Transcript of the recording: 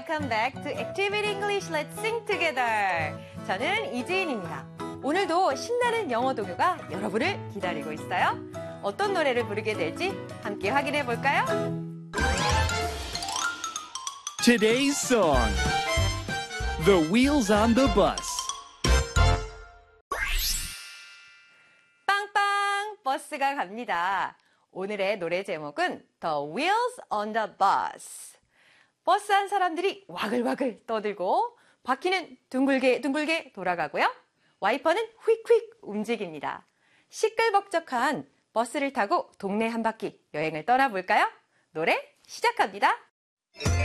Welcome back to Activity English. Let's sing together. 저는 이지인입니다. 오늘도 신나는 영어 동요가 여러분을 기다리고 있어요. 어떤 노래를 부르게 될지 함께 확인해 볼까요? Today's song, The Wheels on the Bus. 빵빵 버스가 갑니다. 오늘의 노래 제목은 The Wheels on the Bus. 버스 안 사람들이 와글와글 떠들고 바퀴는 둥글게 돌아가고요. 와이퍼는 휙휙 움직입니다. 시끌벅적한 버스를 타고 동네 한 바퀴 여행을 떠나볼까요? 노래 시작합니다.